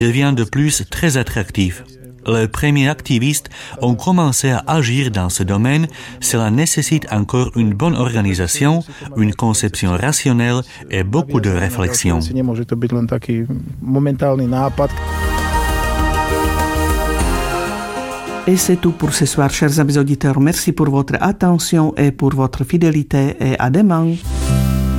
devient de plus très attractif. Les premiers activistes ont commencé à agir dans ce domaine. Cela nécessite encore une bonne organisation, une conception rationnelle et beaucoup de réflexion. Et c'est tout pour ce soir, chers amis auditeurs. Merci pour votre attention et pour votre fidélité et à demain.